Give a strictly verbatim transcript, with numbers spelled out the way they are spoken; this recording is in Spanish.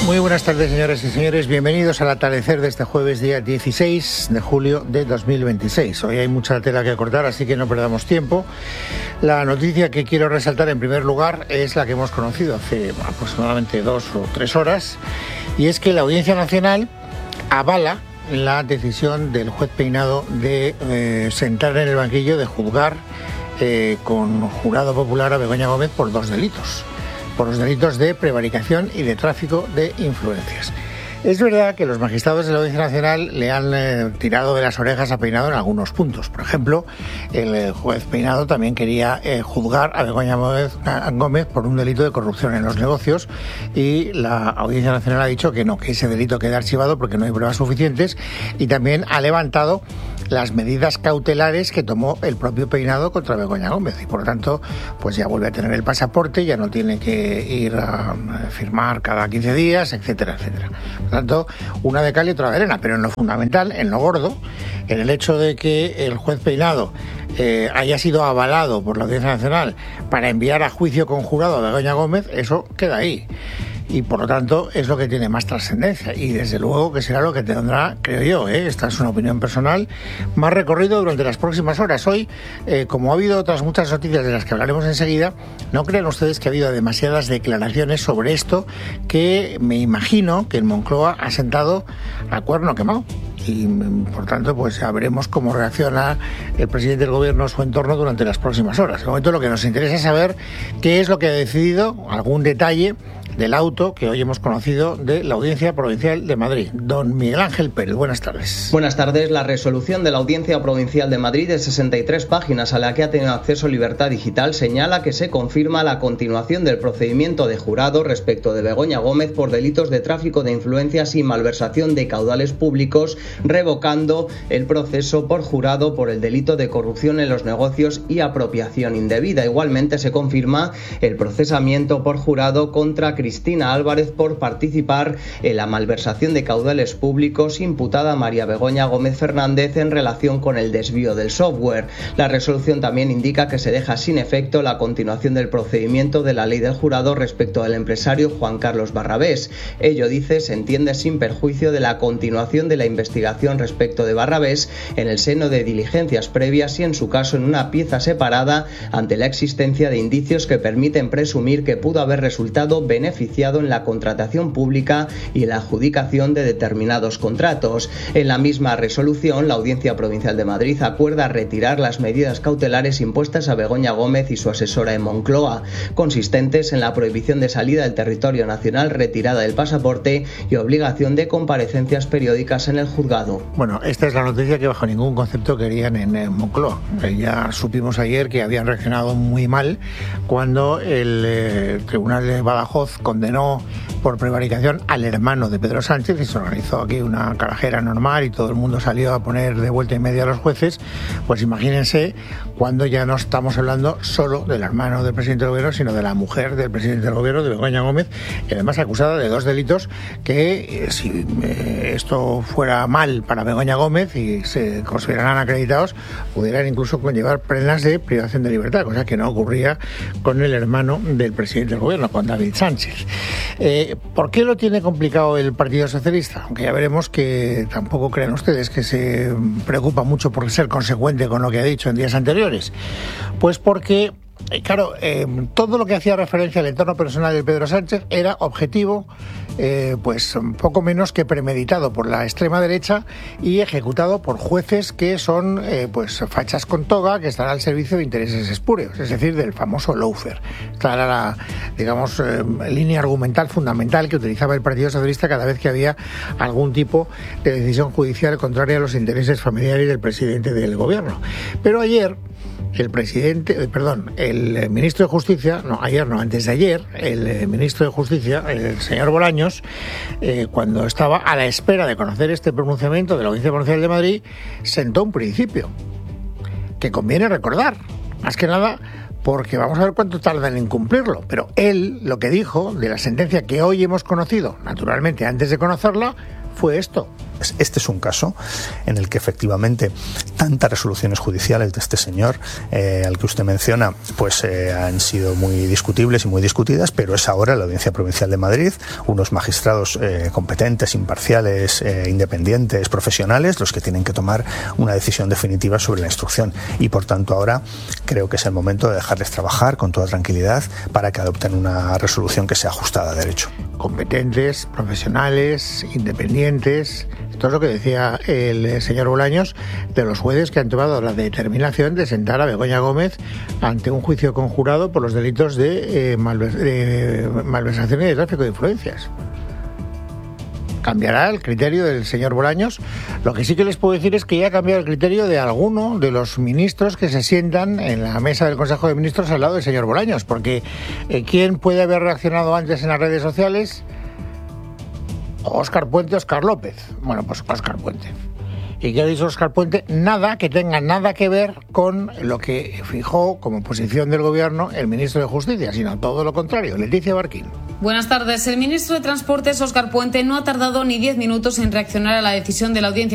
Muy buenas tardes, señoras y señores. Bienvenidos al atardecer de este jueves, día dieciséis de julio de dos mil veintiséis. Hoy hay mucha tela que cortar, así que no perdamos tiempo. La noticia que quiero resaltar en primer lugar es la que hemos conocido hace aproximadamente dos o tres horas, y es que la Audiencia Nacional avala la decisión del juez Peinado de eh, sentar en el banquillo, de juzgar eh, con jurado popular a Begoña Gómez por dos delitos. por los delitos de prevaricación y de tráfico de influencias. Es verdad que los magistrados de la Audiencia Nacional le han eh, tirado de las orejas a Peinado en algunos puntos. Por ejemplo, el eh, juez Peinado también quería eh, juzgar a Begoña Gómez, a Gómez por un delito de corrupción en los negocios, y la Audiencia Nacional ha dicho que no, que ese delito queda archivado porque no hay pruebas suficientes, y también ha levantado las medidas cautelares que tomó el propio Peinado contra Begoña Gómez, y por lo tanto pues ya vuelve a tener el pasaporte, ya no tiene que ir a firmar cada quince días, etcétera, etcétera. Por lo tanto, una de cal y otra de arena, pero en lo fundamental, en lo gordo, en el hecho de que el juez Peinado eh, haya sido avalado por la Audiencia Nacional para enviar a juicio con jurado a Begoña Gómez, eso queda ahí. Y por lo tanto es lo que tiene más trascendencia, y desde luego que será lo que tendrá, creo yo, ¿eh? esta es una opinión personal, más recorrido durante las próximas horas. Hoy, eh, como ha habido otras muchas noticias de las que hablaremos enseguida, no crean ustedes que ha habido demasiadas declaraciones sobre esto, que me imagino que en Moncloa ha sentado a cuerno quemado. Y por tanto pues ya veremos cómo reacciona el presidente del gobierno o su entorno durante las próximas horas. De momento lo que nos interesa es saber qué es lo que ha decidido, algún detalle del auto que hoy hemos conocido de la Audiencia Provincial de Madrid. Don Miguel Ángel Pérez, buenas tardes. Buenas tardes. La resolución de la Audiencia Provincial de Madrid, de sesenta y tres páginas, a la que ha tenido acceso Libertad Digital, señala que se confirma la continuación del procedimiento de jurado respecto de Begoña Gómez por delitos de tráfico de influencias y malversación de caudales públicos, revocando el proceso por jurado por el delito de corrupción en los negocios y apropiación indebida. Igualmente se confirma el procesamiento por jurado contra Cristina Álvarez por participar en la malversación de caudales públicos imputada a María Begoña Gómez Fernández en relación con el desvío del software. La resolución también indica que se deja sin efecto la continuación del procedimiento de la ley del jurado respecto del empresario Juan Carlos Barrabés. Ello, dice, se entiende sin perjuicio de la continuación de la investigación respecto de Barrabés en el seno de diligencias previas y, en su caso, en una pieza separada, ante la existencia de indicios que permiten presumir que pudo haber resultado beneficiado en la contratación pública y la adjudicación de determinados contratos. En la misma resolución, la Audiencia Provincial de Madrid acuerda retirar las medidas cautelares impuestas a Begoña Gómez y su asesora en Moncloa, consistentes en la prohibición de salida del territorio nacional, retirada del pasaporte y obligación de comparecencias periódicas en el juzgado. Bueno, esta es la noticia que bajo ningún concepto querían en, en Moncloa. Ya supimos ayer que habían reaccionado muy mal cuando el eh, Tribunal de Badajoz condenó por prevaricación al hermano de Pedro Sánchez, y se organizó aquí una carajera normal y todo el mundo salió a poner de vuelta y media a los jueces. Pues imagínense cuando ya no estamos hablando solo del hermano del presidente del gobierno, sino de la mujer del presidente del gobierno, de Begoña Gómez, y además acusada de dos delitos que, eh, si eh, esto fuera mal para Begoña Gómez y se consideraran acreditados, pudieran incluso conllevar penas de privación de libertad, cosa que no ocurría con el hermano del presidente del gobierno, con David Sánchez. Eh, ¿Por qué lo tiene complicado el Partido Socialista? Aunque ya veremos que tampoco crean ustedes que se preocupa mucho por ser consecuente con lo que ha dicho en días anteriores. Pues porque, claro, eh, todo lo que hacía referencia al entorno personal de Pedro Sánchez era objetivo, eh, pues poco menos que premeditado por la extrema derecha y ejecutado por jueces que son eh, pues fachas con toga, que están al servicio de intereses espurios, es decir, del famoso lawfare. Esta era la, digamos, eh, línea argumental fundamental que utilizaba el Partido Socialista cada vez que había algún tipo de decisión judicial contraria a los intereses familiares del presidente del gobierno. Pero ayer el presidente, perdón, el ministro de Justicia, no, ayer no, antes de ayer, el ministro de Justicia, el señor Bolaños, eh, cuando estaba a la espera de conocer este pronunciamiento de la Audiencia Provincial de Madrid, sentó un principio que conviene recordar, más que nada porque vamos a ver cuánto tardan en cumplirlo. Pero él lo que dijo de la sentencia que hoy hemos conocido, naturalmente antes de conocerla, fue esto. Este es un caso en el que efectivamente tantas resoluciones judiciales de este señor, eh, al que usted menciona, pues eh, han sido muy discutibles y muy discutidas, pero es ahora la Audiencia Provincial de Madrid, unos magistrados eh, competentes, imparciales, eh, independientes, profesionales, los que tienen que tomar una decisión definitiva sobre la instrucción. Y por tanto ahora creo que es el momento de dejarles trabajar con toda tranquilidad para que adopten una resolución que sea ajustada a derecho. Competentes, profesionales, independientes. Esto es lo que decía el señor Bolaños de los jueces que han tomado la determinación de sentar a Begoña Gómez ante un juicio conjurado por los delitos de, eh, malvers- de malversación y de tráfico de influencias. Cambiará el criterio del señor Bolaños. Lo que sí que les puedo decir es que ya ha cambiado el criterio de alguno de los ministros que se sientan en la mesa del Consejo de Ministros al lado del señor Bolaños, porque eh, ¿quién puede haber reaccionado antes en las redes sociales? Óscar Puente, Óscar López. Bueno, pues Óscar Puente. ¿Y qué ha dicho Óscar Puente? Nada que tenga nada que ver con lo que fijó como posición del gobierno el ministro de Justicia, sino todo lo contrario. Leticia Barquín. Buenas tardes. El ministro de Transportes, Óscar Puente, no ha tardado ni diez minutos en reaccionar a la decisión de la Audiencia